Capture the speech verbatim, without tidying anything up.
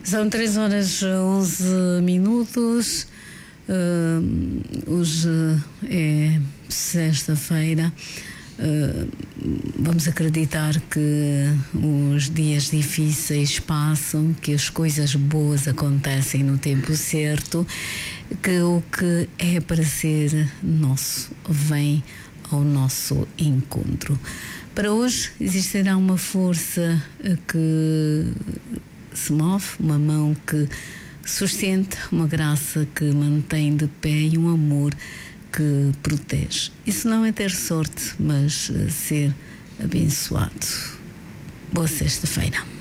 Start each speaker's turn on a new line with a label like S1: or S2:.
S1: São três horas onze minutos. Uh, hoje é sexta-feira. Uh, vamos acreditar que os dias difíceis passam, que as coisas boas acontecem no tempo certo, que o que é para ser nosso vem ao nosso encontro. Para hoje existirá uma força que se move, uma mão que sustenta, uma graça que mantém de pé e um amor que protege. Isso não é ter sorte, mas ser abençoado. Boa sexta-feira.